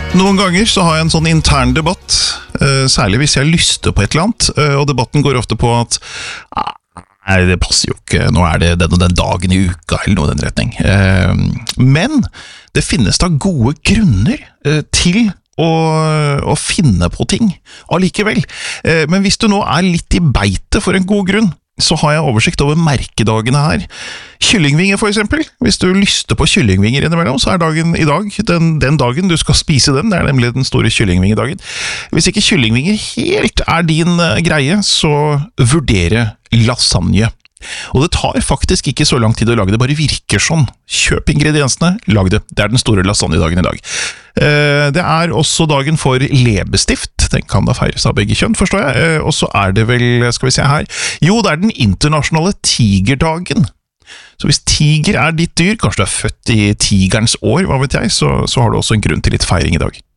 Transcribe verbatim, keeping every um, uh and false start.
Noen ganger så har jeg en sånn intern debatt, eh, særlig hvis jeg lyster på et eller annet, eh, og debatten går ofte på at nei, det passer jo ikke, nå er det den og den dagen i uka, eller noe i den retning. Eh, men det finnes da gode grunner eh, til å, å finne på ting allikevel. Eh, men hvis du nå er litt i beite for en god grunn, så har jeg oversikt over merkedagene her. Kyllingvinger for eksempel. Hvis du lyster på kyllingvinger innimellom, så er dagen i dag den, den dagen du skal spise den. Det er nemlig den store kyllingvingedagen. Hvis ikke kyllingvinger helt er din uh, greie, så vurdere lasagne. Og det tar faktisk ikke så lang tid å lage det, bare virker sånn. Kjøp ingrediensene, lag det. Det er den store lasagnedagen i dag. Uh, det er også dagen for leppestift. Den kan da feires av begge kjønn, forstår jeg. Uh, og så er det vel, skal vi se her, jo, det er den internasjonale tigerdagen. Så hvis tiger er ditt dyr, kanskje du er født i tigerens år, hva vet jeg, så, så har du også en grunn til litt feiring i dag.